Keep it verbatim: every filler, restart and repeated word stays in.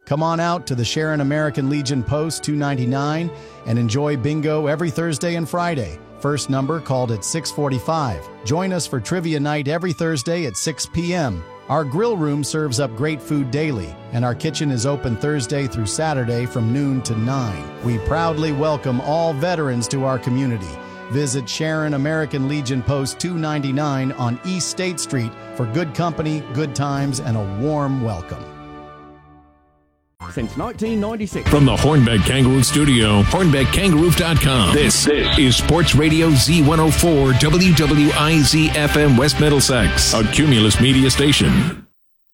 Come on out to the Sharon American Legion Post two ninety-nine and enjoy bingo every Thursday and Friday. First number called at six forty-five. Join us for trivia night every Thursday at six p.m. Our grill room serves up great food daily, and our kitchen is open Thursday through Saturday from noon to nine. We proudly welcome all veterans to our community. Visit Sharon American Legion Post two ninety-nine on East State Street for good company, good times, and a warm welcome. Since nineteen ninety-six. From the Hornbeck Kangaroo Studio, hornbeck kangaroo dot com. This, this is Sports Radio Z one oh four, W W I Z F M West Middlesex, a Cumulus Media station.